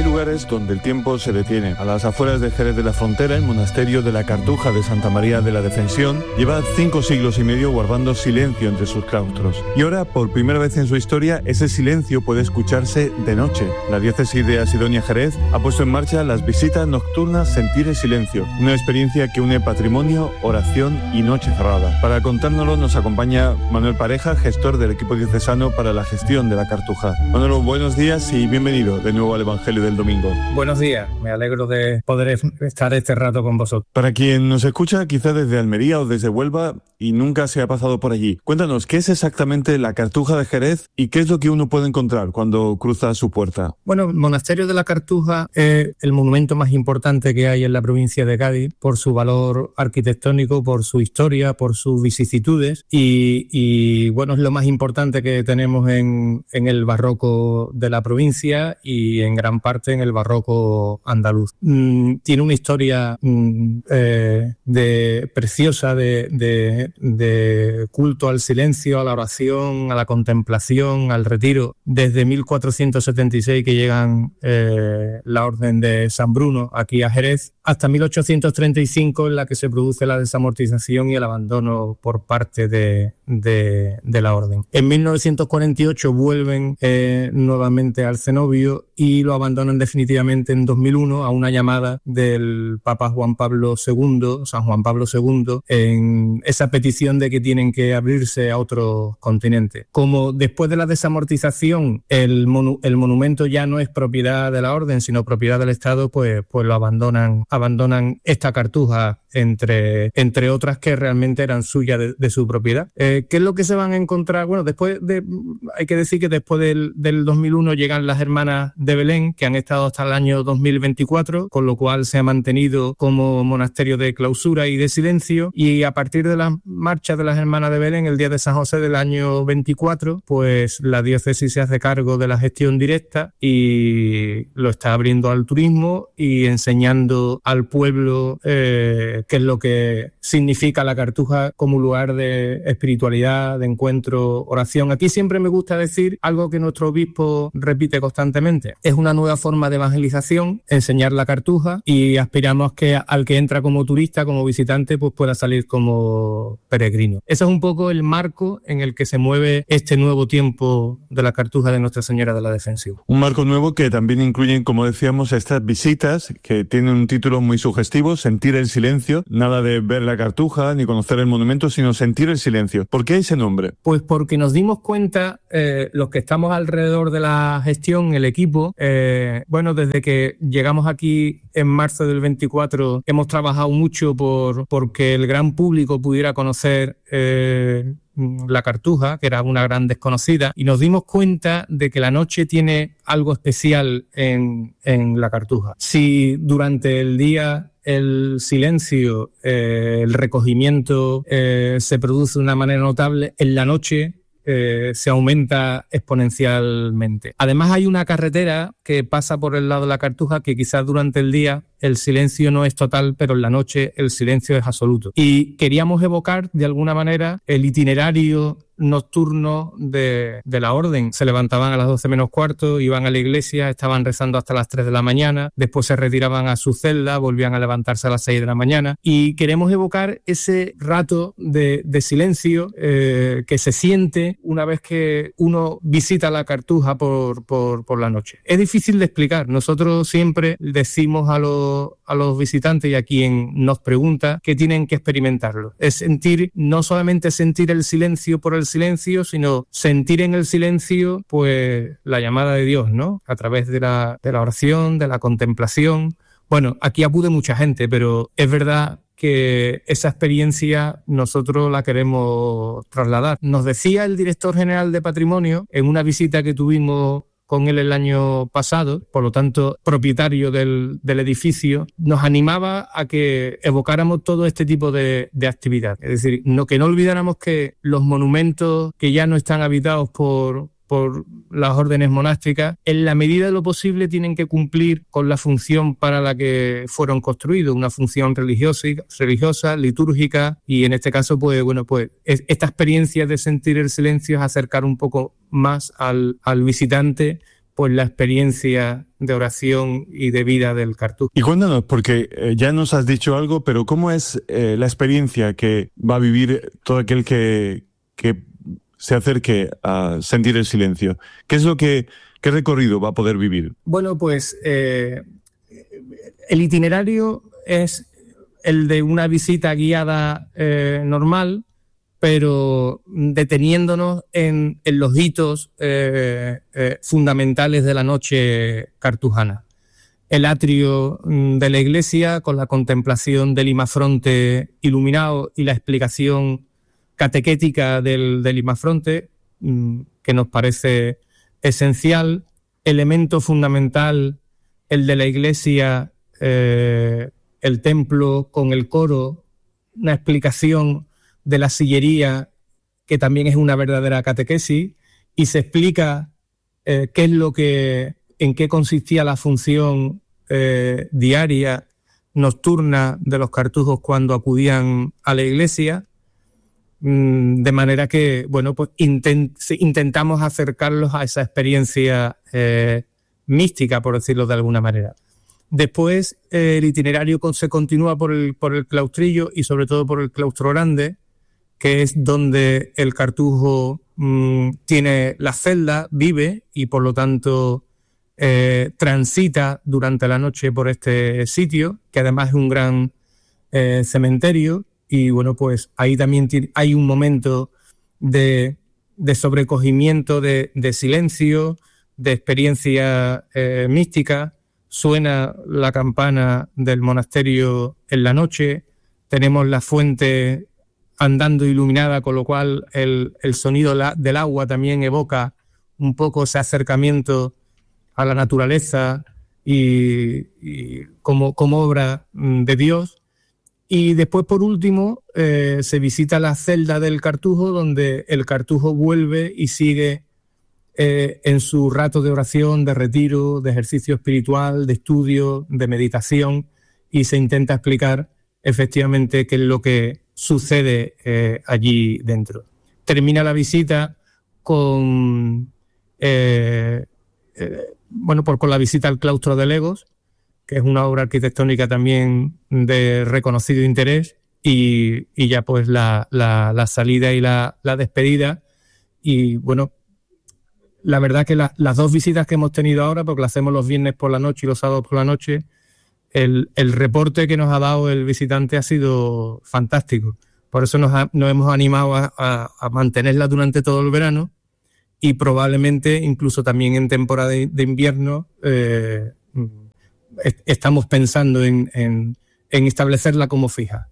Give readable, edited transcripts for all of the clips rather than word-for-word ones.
Hay lugares donde el tiempo se detiene. A las afueras de Jerez de la Frontera, el monasterio de la Cartuja de Santa María de la Defensión lleva 5 siglos y medio guardando silencio entre sus claustros. Y ahora, por primera vez en su historia, ese silencio puede escucharse de noche. La diócesis de Asidonia Jerez ha puesto en marcha las visitas nocturnas Sentir el Silencio, una experiencia que une patrimonio, oración y noche cerrada. Para contárnoslo nos acompaña Manuel Pareja, gestor del equipo diocesano para la gestión de la Cartuja. Manuel, buenos días y bienvenido de nuevo al Evangelio del Domingo. Buenos días, me alegro de poder estar este rato con vosotros. Para quien nos escucha quizá desde Almería o desde Huelva y nunca se ha pasado por allí, cuéntanos, ¿qué es exactamente la Cartuja de Jerez y qué es lo que uno puede encontrar cuando cruza su puerta? Bueno, el monasterio de la Cartuja es el monumento más importante que hay en la provincia de Cádiz por su valor arquitectónico, por su historia, por sus vicisitudes y bueno, es lo más importante que tenemos en el barroco de la provincia y en gran parte en el barroco andaluz. Tiene una historia preciosa de culto al silencio, a la oración, a la contemplación, al retiro. Desde 1476 que llegan la Orden de San Bruno aquí a Jerez, hasta 1835 en la que se produce la desamortización y el abandono por parte de la Orden. En 1948 vuelven nuevamente al cenobio y lo abandonan definitivamente en 2001 a una llamada del Papa Juan Pablo II, San Juan Pablo II, en esa petición de que tienen que abrirse a otros continentes. Como después de la desamortización el monumento ya no es propiedad de la Orden, sino propiedad del Estado, pues lo abandonan esta Cartuja entre otras que realmente eran suyas de su propiedad. ¿Qué es lo que se van a encontrar? Bueno, hay que decir que después del 2001 llegan las Hermanas de Belén, que han estado hasta el año 2024, con lo cual se ha mantenido como monasterio de clausura y de silencio, y a partir de la marcha de las Hermanas de Belén, el día de San José del año 24, pues la diócesis se hace cargo de la gestión directa y lo está abriendo al turismo y enseñando al pueblo qué es lo que significa la Cartuja como lugar de espiritualidad, de encuentro, oración. Aquí siempre me gusta decir algo que nuestro obispo repite constantemente. Es una nueva forma de evangelización, enseñar la Cartuja, y aspiramos que al que entra como turista, como visitante, pues pueda salir como peregrino. Ese es un poco el marco en el que se mueve este nuevo tiempo de la Cartuja de Nuestra Señora de la Defensión. Un marco nuevo que también incluye, como decíamos, estas visitas que tienen un título muy sugestivo, Sentir el Silencio. Nada de ver la Cartuja ni conocer el monumento, sino sentir el silencio. ¿Por qué ese nombre? Pues porque nos dimos cuenta, los que estamos alrededor de la gestión, el equipo, bueno, desde que llegamos aquí en marzo del 24, hemos trabajado mucho porque el gran público pudiera conocer la Cartuja, que era una gran desconocida, y nos dimos cuenta de que la noche tiene algo especial en la Cartuja. Si durante el día el silencio, el recogimiento se produce de una manera notable, en la noche se aumenta exponencialmente. Además hay una carretera que pasa por el lado de la Cartuja que quizás durante el día el silencio no es total, pero en la noche el silencio es absoluto. Y queríamos evocar de alguna manera el itinerario nocturno de la Orden. Se levantaban a las 12 menos cuarto, iban a la iglesia, estaban rezando hasta las 3 de la mañana, después se retiraban a su celda, volvían a levantarse a las 6 de la mañana, y queremos evocar ese rato de silencio que se siente una vez que uno visita la Cartuja por la noche. Es difícil de explicar. Nosotros siempre decimos a los visitantes y a quien nos pregunta que tienen que experimentarlo. Es sentir, no solamente sentir el silencio por el silencio, sino sentir en el silencio pues la llamada de Dios, ¿no? A través de la oración, de la contemplación. Bueno, aquí acude mucha gente, pero es verdad que esa experiencia nosotros la queremos trasladar. Nos decía el director general de Patrimonio en una visita que tuvimos con él el año pasado, por lo tanto propietario del edificio, nos animaba a que evocáramos todo este tipo de actividad. Es decir, que no olvidáramos que los monumentos que ya no están habitados por las órdenes monásticas, en la medida de lo posible tienen que cumplir con la función para la que fueron construidos, una función religiosa, litúrgica, y en este caso, pues esta experiencia de sentir el silencio es acercar un poco más al visitante pues la experiencia de oración y de vida del cartujo. Y cuéntanos, porque ya nos has dicho algo, pero ¿cómo es la experiencia que va a vivir todo aquel que se acerque a sentir el silencio? ¿Qué recorrido va a poder vivir? Bueno, pues el itinerario es el de una visita guiada normal, pero deteniéndonos en los hitos fundamentales de la noche cartujana. El atrio de la iglesia, con la contemplación del imafronte iluminado y la explicación catequética del imafronte, que nos parece esencial. Elemento fundamental, el de la iglesia, el templo con el coro, una explicación de la sillería, que también es una verdadera catequesis, y se explica en qué consistía la función diaria, nocturna de los cartujos cuando acudían a la iglesia, de manera que, bueno, pues intentamos acercarlos a esa experiencia mística, por decirlo de alguna manera. Después el itinerario se continúa por el claustrillo y sobre todo por el claustro grande, que es donde el cartujo tiene la celda, vive y por lo tanto transita durante la noche por este sitio, que además es un gran cementerio. Y bueno, pues ahí también hay un momento de sobrecogimiento, de silencio, de experiencia mística. Suena la campana del monasterio en la noche, tenemos la fuente andando iluminada, con lo cual el sonido del agua también evoca un poco ese acercamiento a la naturaleza y como obra de Dios. Y después, por último, se visita la celda del cartujo, donde el cartujo vuelve y sigue en su rato de oración, de retiro, de ejercicio espiritual, de estudio, de meditación, y se intenta explicar efectivamente qué es lo que sucede allí dentro. Termina la visita con la visita al claustro de Legos, que es una obra arquitectónica también de reconocido interés, y ya pues la salida y la despedida. Y bueno, la verdad que las dos visitas que hemos tenido ahora, porque las hacemos los viernes por la noche y los sábados por la noche, el reporte que nos ha dado el visitante ha sido fantástico. Por eso nos hemos animado a mantenerla durante todo el verano, y probablemente incluso también en temporada de invierno estamos pensando en establecerla como fija.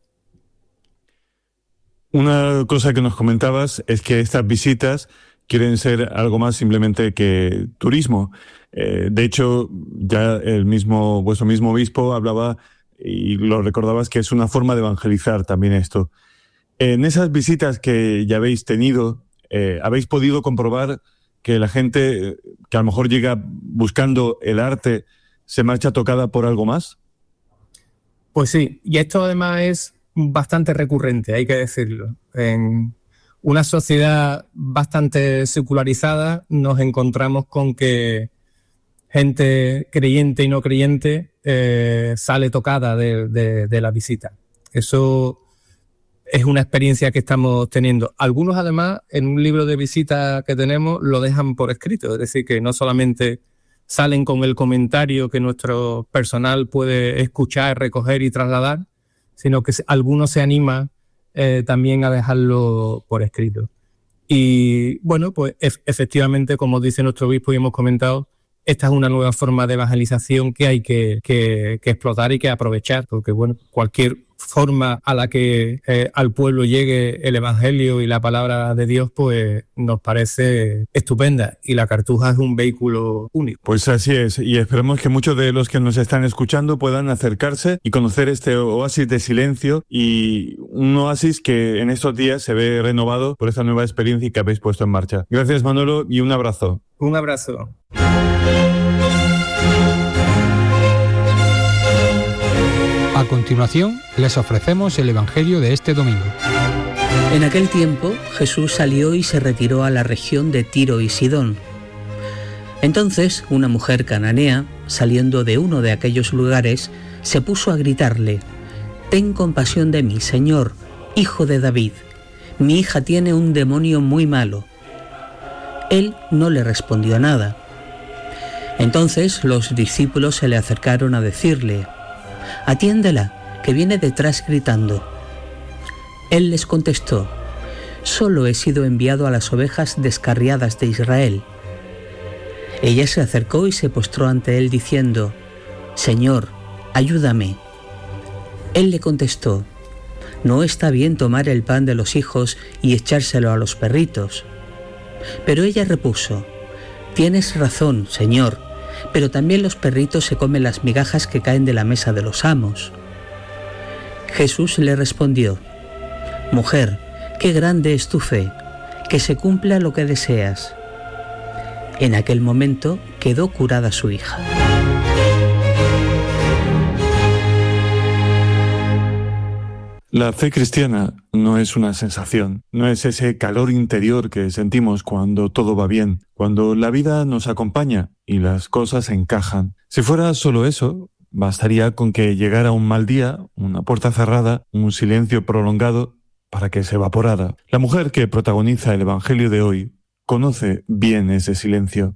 Una cosa que nos comentabas es que estas visitas quieren ser algo más simplemente que turismo. De hecho, ya vuestro mismo obispo hablaba y lo recordabas, que es una forma de evangelizar también esto. En esas visitas que ya habéis tenido, ¿habéis podido comprobar que la gente que a lo mejor llega buscando el arte se marcha tocada por algo más? Pues sí, y esto además es bastante recurrente, hay que decirlo. En una sociedad bastante secularizada nos encontramos con que gente creyente y no creyente sale tocada de la visita. Eso es una experiencia que estamos teniendo. Algunos además, en un libro de visita que tenemos, lo dejan por escrito, es decir, que no solamente salen con el comentario que nuestro personal puede escuchar, recoger y trasladar, sino que algunos se anima también a dejarlo por escrito. Y bueno, pues efectivamente, como dice nuestro obispo y hemos comentado, esta es una nueva forma de evangelización que hay que explotar y que aprovechar, porque bueno, cualquier forma a la que al pueblo llegue el evangelio y la palabra de Dios, pues nos parece estupenda, y la Cartuja es un vehículo único. Pues así es, y esperemos que muchos de los que nos están escuchando puedan acercarse y conocer este oasis de silencio, y un oasis que en estos días se ve renovado por esta nueva experiencia que habéis puesto en marcha. Gracias, Manolo, y un abrazo. Un abrazo. A continuación, les ofrecemos el Evangelio de este domingo. En aquel tiempo, Jesús salió y se retiró a la región de Tiro y Sidón. Entonces una mujer cananea, saliendo de uno de aquellos lugares, se puso a gritarle: «Ten compasión de mí, Señor, hijo de David. Mi hija tiene un demonio muy malo». Él no le respondió nada. Entonces los discípulos se le acercaron a decirle: «Atiéndela, que viene detrás gritando». Él les contestó: «Solo he sido enviado a las ovejas descarriadas de Israel». Ella se acercó y se postró ante él diciendo: «Señor, ayúdame». Él le contestó: «No está bien tomar el pan de los hijos y echárselo a los perritos». Pero ella repuso: «Tienes razón, Señor, pero también los perritos se comen las migajas que caen de la mesa de los amos». Jesús le respondió: «Mujer, qué grande es tu fe, que se cumpla lo que deseas». En aquel momento quedó curada su hija. La fe cristiana no es una sensación, no es ese calor interior que sentimos cuando todo va bien, cuando la vida nos acompaña y las cosas encajan. Si fuera solo eso, bastaría con que llegara un mal día, una puerta cerrada, un silencio prolongado para que se evaporara. La mujer que protagoniza el Evangelio de hoy conoce bien ese silencio.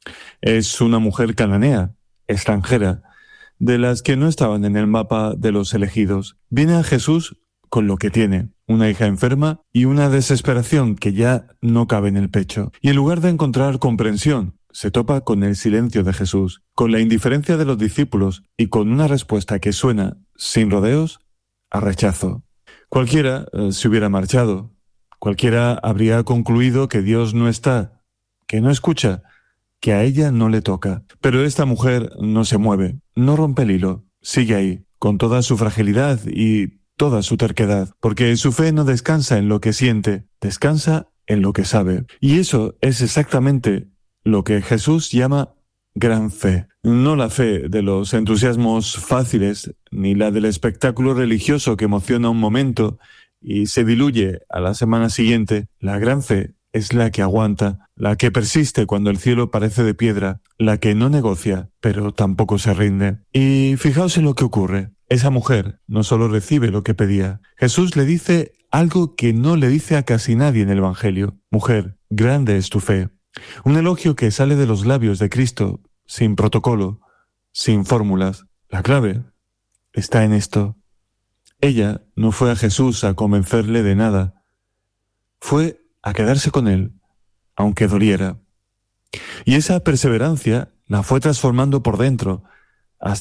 Es una mujer cananea, extranjera, de las que no estaban en el mapa de los elegidos. Viene a Jesús con lo que tiene, una hija enferma y una desesperación que ya no cabe en el pecho. Y en lugar de encontrar comprensión, se topa con el silencio de Jesús, con la indiferencia de los discípulos y con una respuesta que suena, sin rodeos, a rechazo. Cualquiera se hubiera marchado, cualquiera habría concluido que Dios no está, que no escucha, que a ella no le toca. Pero esta mujer no se mueve, no rompe el hilo, sigue ahí, con toda su fragilidad y toda su terquedad, porque su fe no descansa en lo que siente, descansa en lo que sabe. Y eso es exactamente lo que Jesús llama gran fe. No la fe de los entusiasmos fáciles, ni la del espectáculo religioso que emociona un momento y se diluye a la semana siguiente. La gran fe es la que aguanta, la que persiste cuando el cielo parece de piedra, la que no negocia, pero tampoco se rinde. Y fijaos en lo que ocurre. Esa mujer no solo recibe lo que pedía, Jesús le dice algo que no le dice a casi nadie en el Evangelio. Mujer, grande es tu fe. Un elogio que sale de los labios de Cristo, sin protocolo, sin fórmulas. La clave está en esto. Ella no fue a Jesús a convencerle de nada. Fue a quedarse con él, aunque doliera. Y esa perseverancia la fue transformando por dentro,